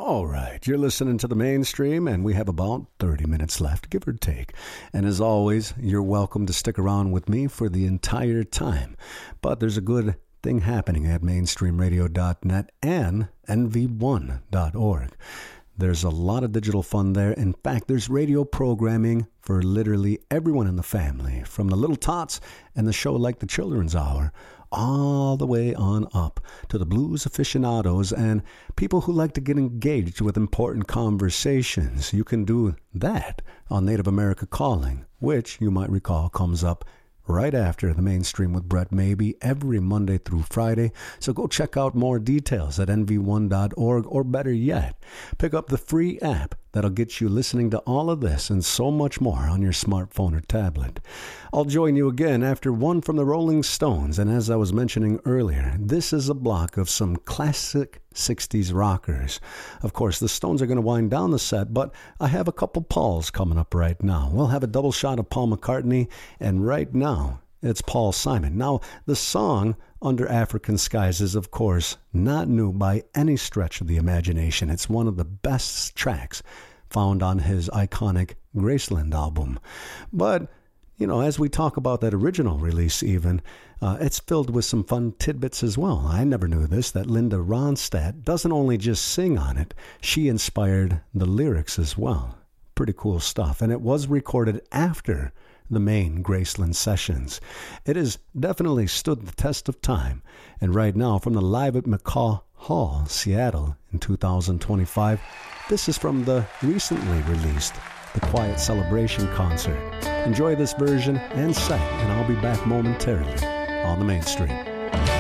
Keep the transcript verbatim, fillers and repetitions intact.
All right, you're listening to the Mainstream, and we have about thirty minutes left, give or take. And as always, you're welcome to stick around with me for the entire time. But there's a good thing happening at mainstream radio dot net and N V one dot org. There's a lot of digital fun there. In fact, there's radio programming for literally everyone in the family, from the little tots and the show like the Children's Hour, all the way on up to the blues aficionados and people who like to get engaged with important conversations. You can do that on Native America Calling, which you might recall comes up right after the Mainstream with Brett Maybe every Monday through Friday. So go check out more details at N V one dot org, or better yet, pick up the free app that'll get you listening to all of this and so much more on your smartphone or tablet. I'll join you again after one from the Rolling Stones, and as I was mentioning earlier, this is a block of some classic sixties rockers. Of course, the Stones are going to wind down the set, but I have a couple Pauls coming up right now. We'll have a double shot of Paul McCartney, and right now, it's Paul Simon. Now, the song Under African Skies is, of course, not new by any stretch of the imagination. It's one of the best tracks found on his iconic Graceland album. But, you know, as we talk about that original release even, uh, it's filled with some fun tidbits as well. I never knew this, that Linda Ronstadt doesn't only just sing on it, she inspired the lyrics as well. Pretty cool stuff. And it was recorded after the main Graceland sessions. It has definitely stood the test of time. And right now, from the Live at McCaw Hall, Seattle, in two thousand twenty-five, this is from the recently released The Quiet Celebration concert. Enjoy this version and set, and I'll be back momentarily on the Mainstream.